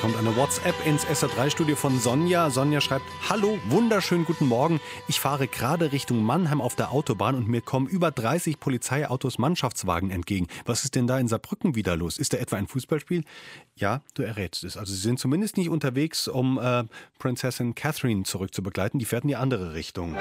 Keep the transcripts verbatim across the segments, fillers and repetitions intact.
kommt eine WhatsApp ins S R drei Studio von Sonja. Sonja schreibt: Hallo, wunderschönen guten Morgen. Ich fahre gerade Richtung Mannheim auf der Autobahn und mir kommen über dreißig Polizeiautos, Mannschaftswagen entgegen. Was ist denn da in Saarbrücken wieder los? Ist da etwa ein Fußballspiel? Ja, du errätst es. Also sie sind zumindest nicht unterwegs, um äh, Prinzessin Catherine zurückzubegleiten. Die fährt in die andere Richtung.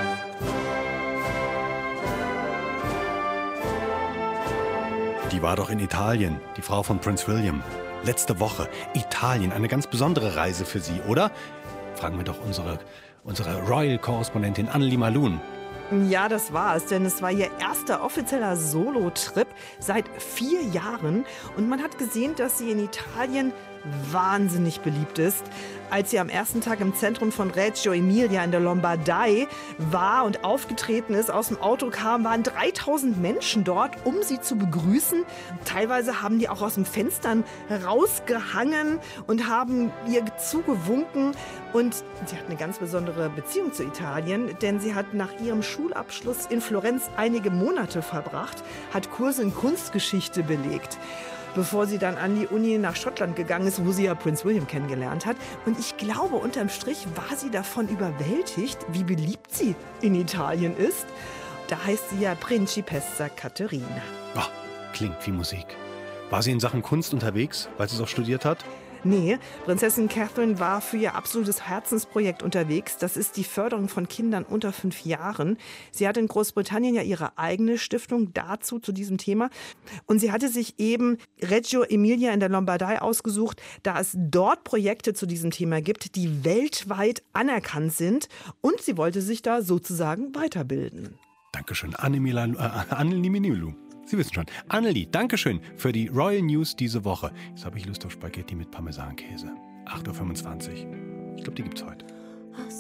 Die war doch in Italien, die Frau von Prinz William. Letzte Woche. Italien, eine ganz besondere Reise für sie, oder? Fragen wir doch unsere, unsere Royal-Korrespondentin Annelie Malun. Ja, das war es, denn es war ihr erster offizieller Solo-Trip seit vier Jahren. Und man hat gesehen, dass sie in Italien wahnsinnig beliebt ist. Als sie am ersten Tag im Zentrum von Reggio Emilia in der Lombardei war und aufgetreten ist, aus dem Auto kam, waren dreitausend Menschen dort, um sie zu begrüßen. Teilweise haben die auch aus den Fenstern rausgehangen und haben ihr zugewunken. Und sie hat eine ganz besondere Beziehung zu Italien, denn sie hat nach ihrem Schulabschluss in Florenz einige Monate verbracht, hat Kurse in Kunstgeschichte belegt, bevor sie dann an die Uni nach Schottland gegangen ist, wo sie ja Prinz William kennengelernt hat. Und ich glaube, unterm Strich war sie davon überwältigt, wie beliebt sie in Italien ist. Da heißt sie ja Principessa Caterina. Oh, klingt wie Musik. War sie in Sachen Kunst unterwegs, weil sie es auch studiert hat? Nee, Prinzessin Catherine war für ihr absolutes Herzensprojekt unterwegs. Das ist die Förderung von Kindern unter fünf Jahren. Sie hat in Großbritannien ja ihre eigene Stiftung dazu, zu diesem Thema. Und sie hatte sich eben Reggio Emilia in der Lombardei ausgesucht, da es dort Projekte zu diesem Thema gibt, die weltweit anerkannt sind. Und sie wollte sich da sozusagen weiterbilden. Dankeschön, Annelie Malun. Sie wissen schon. Annelie, Dankeschön für die Royal News diese Woche. Jetzt habe ich Lust auf Spaghetti mit Parmesankäse. acht Uhr fünfundzwanzig. Ich glaube, die gibt's heute.